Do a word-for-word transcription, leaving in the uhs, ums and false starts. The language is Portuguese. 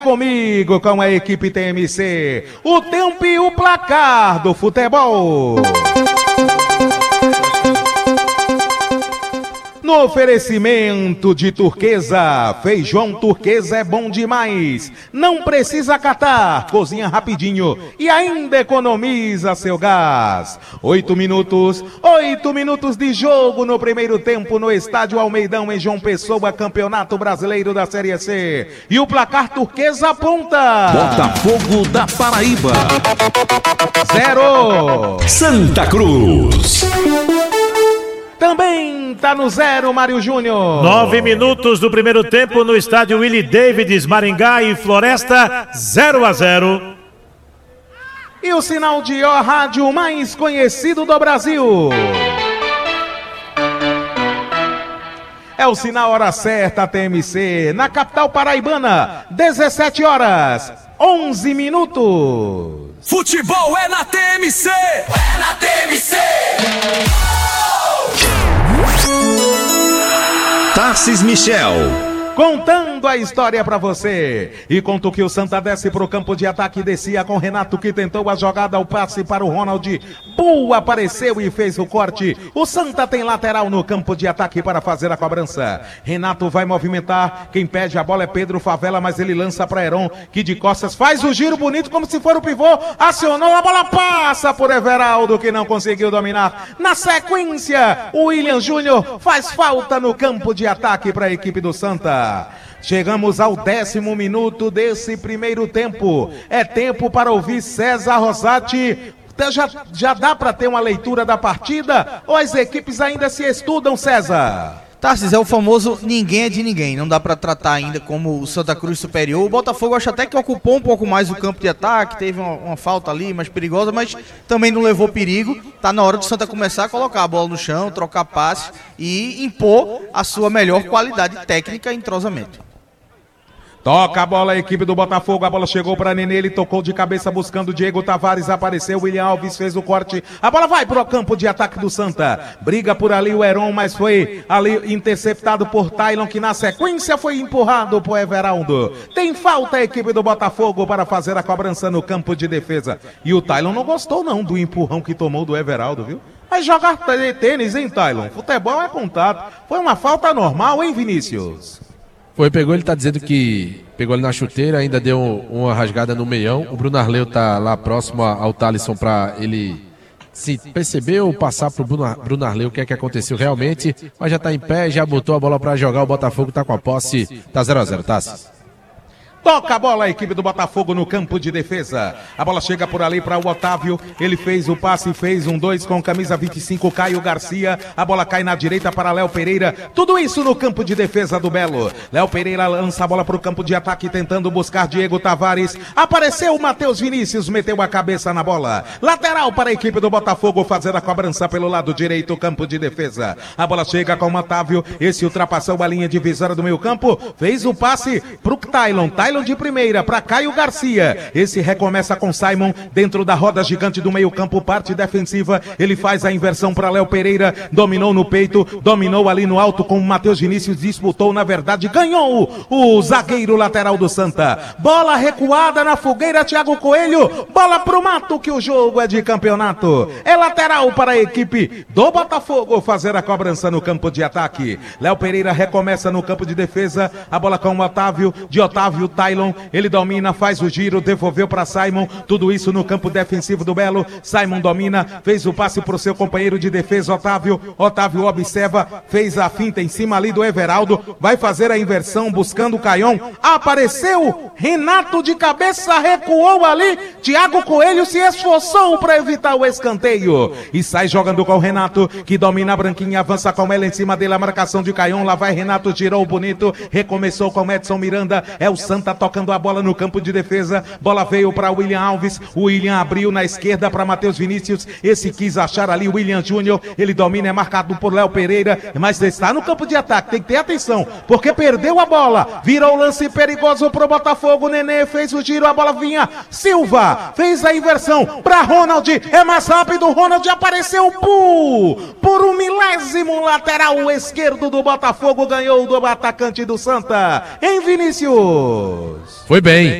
Comigo com a equipe T M C, o tempo e o placar do futebol. No oferecimento de Turquesa, feijão Turquesa é bom demais. Não precisa catar, cozinha rapidinho e ainda economiza seu gás. Oito minutos, oito minutos de jogo no primeiro tempo no estádio Almeidão em João Pessoa, Campeonato Brasileiro da Série C. E o placar Turquesa aponta: Botafogo da Paraíba zero, Santa Cruz. Também tá no zero, Mário Júnior. Nove minutos do primeiro tempo no estádio Willie Davids, Maringá e Floresta, zero a zero. E o sinal de ó rádio mais conhecido do Brasil. É o sinal hora certa, T M C, na capital paraibana, dezessete horas, onze minutos. Futebol é na T M C! É na T M C! Tarcis Michel, contando a história pra você. E conto que o Santa desce pro campo de ataque, descia com Renato que tentou a jogada, o passe para o Ronald. Boa, apareceu e fez o corte. O Santa tem lateral no campo de ataque para fazer a cobrança. Renato vai movimentar, quem pede a bola é Pedro Favela, mas ele lança para Heron, que de costas faz o giro bonito como se for o pivô. Acionou, a bola passa por Everaldo, que não conseguiu dominar. Na sequência, o William Júnior faz falta no campo de ataque para a equipe do Santa. Chegamos ao décimo minuto desse primeiro tempo. É tempo para ouvir César Rosati. Já, já dá para ter uma leitura da partida? Ou as equipes ainda se estudam, César? Tarcis, é o famoso ninguém é de ninguém. Não dá para tratar ainda como o Santa Cruz superior. O Botafogo acho até que ocupou um pouco mais o campo de ataque. Teve uma, uma falta ali mais perigosa, mas também não levou perigo. Tá na hora do Santa começar a colocar a bola no chão, trocar passes e impor a sua melhor qualidade técnica e entrosamento. Toca a bola a equipe do Botafogo, a bola chegou para Nenê, ele tocou de cabeça buscando Diego Tavares, apareceu, William Alves fez o corte, a bola vai pro campo de ataque do Santa, briga por ali o Heron, mas foi ali interceptado por Taylon, que na sequência foi empurrado por Everaldo. Tem falta a equipe do Botafogo para fazer a cobrança no campo de defesa, e o Taylon não gostou não do empurrão que tomou do Everaldo, viu? Vai jogar tênis, hein, Taylon? Futebol é contato, foi uma falta normal, hein, Vinícius? Foi, pegou, ele tá dizendo que pegou ele na chuteira, ainda deu uma rasgada no meião. O Bruno Arleu tá lá próximo ao Thalisson para ele se perceber ou passar pro Bruno, Bruno Arleu o que é que aconteceu realmente. Mas já tá em pé, já botou a bola para jogar, o Botafogo tá com a posse, tá zero a zero, tá? Toca a bola a equipe do Botafogo no campo de defesa. A bola chega por ali para o Otávio. Ele fez o passe, fez um dois com camisa vinte e cinco, Caio Garcia. A bola cai na direita para Léo Pereira. Tudo isso no campo de defesa do Belo. Léo Pereira lança a bola para o campo de ataque, tentando buscar Diego Tavares. Apareceu o Matheus Vinícius, meteu a cabeça na bola. Lateral para a equipe do Botafogo fazer a cobrança pelo lado direito, campo de defesa. A bola chega com o Otávio. Esse ultrapassou a linha divisória do meio campo. Fez o passe para o Taylon. Taylon de primeira para Caio Garcia. Esse recomeça com Simon dentro da roda gigante do meio campo, parte defensiva. Ele faz a inversão para Léo Pereira, dominou no peito, dominou ali no alto com o Matheus Vinícius, disputou, na verdade, ganhou o, o zagueiro lateral do Santa. Bola recuada na fogueira, Thiago Coelho, bola pro mato, que o jogo é de campeonato. É lateral para a equipe do Botafogo fazer a cobrança no campo de ataque. Léo Pereira recomeça no campo de defesa, a bola com o Otávio, de Otávio, Taylon, ele domina, faz o giro, devolveu para Simon, tudo isso no campo defensivo do Belo. Simon domina, fez o passe para o seu companheiro de defesa, Otávio. Otávio observa, fez a finta em cima ali do Everaldo, vai fazer a inversão buscando o Caion. Apareceu Renato de cabeça, recuou ali, Thiago Coelho se esforçou para evitar o escanteio e sai jogando com o Renato, que domina a branquinha, avança com ela em cima dele, a marcação de Caion, lá vai Renato, tirou o bonito, recomeçou com Edson Miranda, é o Santa tocando a bola no campo de defesa, bola veio para William Alves, o William abriu na esquerda para Matheus Vinícius, esse quis achar ali o William Júnior, ele domina, é marcado por Léo Pereira, mas está no campo de ataque, tem que ter atenção, porque perdeu a bola, virou lance perigoso pro Botafogo, Nenê fez o giro, a bola vinha, Silva fez a inversão para Ronald, é mais rápido, Ronald apareceu, pu, por um milésimo, lateral esquerdo do Botafogo, ganhou do atacante do Santa, em Vinícius. Santos. Foi bem.